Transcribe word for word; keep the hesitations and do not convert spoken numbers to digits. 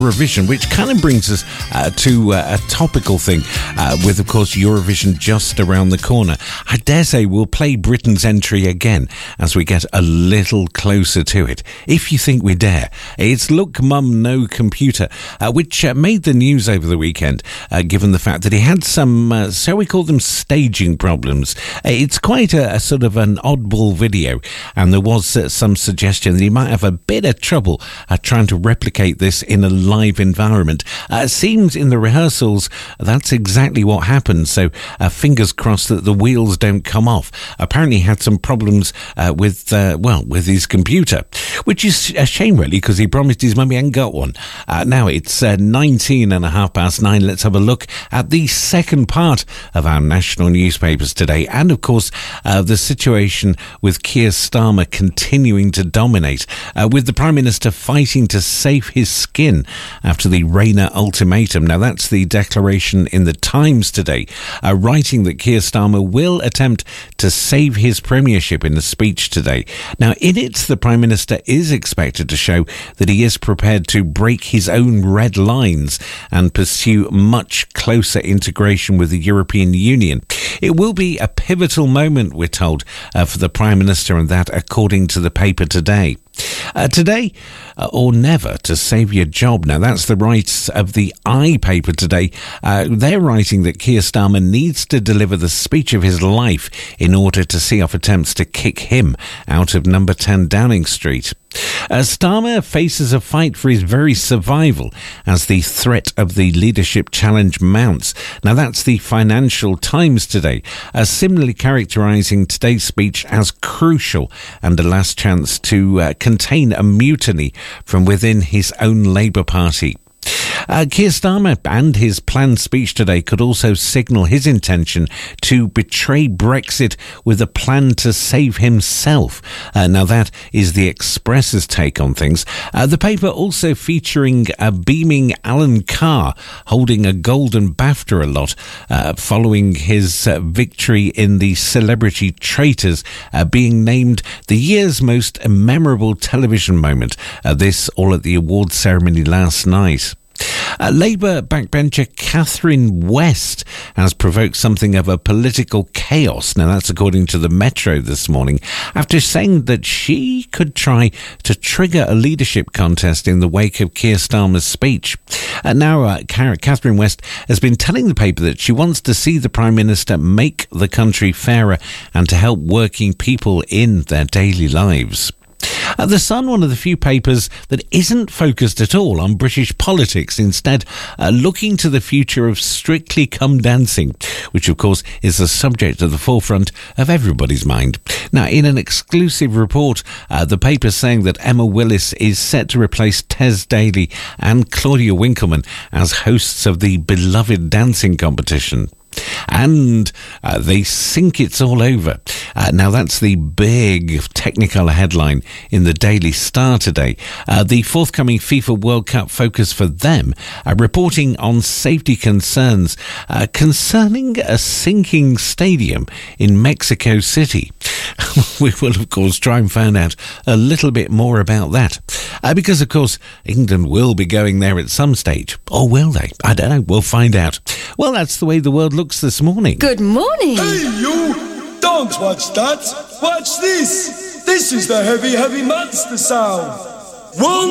Eurovision, which kind of brings us uh, to uh, a topical thing uh, with, of course, Eurovision just around the corner. I dare say we'll play Britain's entry again as we get a little closer to it. If you think we dare, it's Look Mum No Computer, uh, which uh, made the news over the weekend, uh, given the fact that he had some, uh, so we call them staging problems. Uh, it's quite a, a sort of an oddball video, and there was uh, some suggestion that he might have a bit of trouble uh, trying to replicate this in a live environment. Uh, it seems in the rehearsals that's exactly what happened, so uh, fingers crossed that the wheels don't come off. Apparently he had some problems uh, with, uh, well, with his computer, which is a shame really, because he promised his mummy hadn't got one. Uh, now it's uh, nineteen and a half past nine. Let's have a look at the second part of our national newspapers today, and of course uh, the situation with Keir Starmer continuing to dominate, uh, with the Prime Minister fighting to save his skin after the Rayner ultimatum. Now that's the declaration in the Times today, uh, writing that Keir Starmer will attempt to save his premiership in a speech today. Now in it, the Prime Minister is expected to show that he is prepared to break his own red lines and pursue much closer integration with the European Union. It will be a pivotal moment, we're told, uh, for the Prime Minister, and that according to the paper today. Uh, today uh, or never to save your job. Now that's the rights of the I paper today. Uh, they're writing that Keir Starmer needs to deliver the speech of his life in order to see off attempts to kick him out of number ten Downing Street. Uh, Starmer faces a fight for his very survival as the threat of the leadership challenge mounts. Now that's the Financial Times today, uh, similarly characterising today's speech as crucial and a last chance to uh, contain a mutiny from within his own Labour Party. Uh, Keir Starmer and his planned speech today could also signal his intention to betray Brexit with a plan to save himself. Uh, now that is the Express's take on things. Uh, the paper also featuring a beaming Alan Carr holding a golden BAFTA allot uh, following his uh, victory in the Celebrity Traitors, uh, being named the year's most memorable television moment. Uh, this all at the awards ceremony last night. Uh, Labour backbencher Catherine West has provoked something of a political chaos. Now that's according to the Metro this morning, after saying that she could try to trigger a leadership contest in the wake of Keir Starmer's speech. Uh, now uh, Catherine West has been telling the paper that she wants to see the Prime Minister make the country fairer and to help working people in their daily lives. Uh, the Sun, one of the few papers that isn't focused at all on British politics, instead uh, looking to the future of Strictly Come Dancing, which of course is the subject at the forefront of everybody's mind. Now, in an exclusive report, uh, the paper saying that Emma Willis is set to replace Tess Daly and Claudia Winkleman as hosts of the beloved dancing competition. And uh, they think it's all over. Uh, now that's the big Technicolor headline in the Daily Star today. Uh, the forthcoming FIFA World Cup focus for them, uh, reporting on safety concerns uh, concerning a sinking stadium in Mexico City. We will, of course, try and find out a little bit more about that. Uh, because, of course, England will be going there at some stage. Or will they? I don't know. We'll find out. Well, that's the way the world looks this morning. Good morning. Hey, you! Don't watch that. Watch this. This is the heavy, heavy monster sound. One.